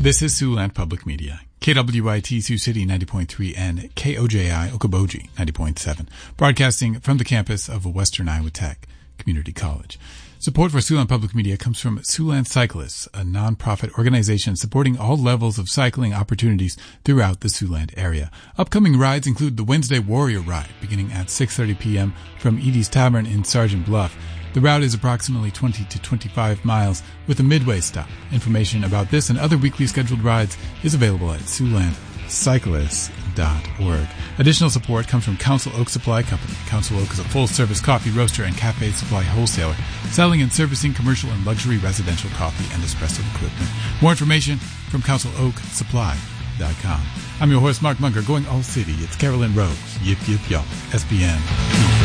This is Siouxland Public Media, KWIT Sioux City 90.3 and KOJI Okoboji 90.7, broadcasting from the campus of Western Iowa Tech Community College. Support for Siouxland Public Media comes from Siouxland Cyclists, a nonprofit organization supporting all levels of cycling opportunities throughout the Siouxland area. Upcoming rides include the Wednesday Warrior Ride, beginning at 6:30 p.m. from Edie's Tavern in Sergeant Bluff. The route is approximately 20 to 25 miles with a midway stop. Information about this and other weekly scheduled rides is available at SiouxlandCyclists.org. Additional support comes from Council Oak Supply Company. Council Oak is a full-service coffee roaster and cafe supply wholesaler, selling and servicing commercial and luxury residential coffee and espresso equipment. More information from CouncilOakSupply.com. I'm your host, Mark Munger, going all city. It's Carolyn Rose. Yip, yip, y'all. SBN.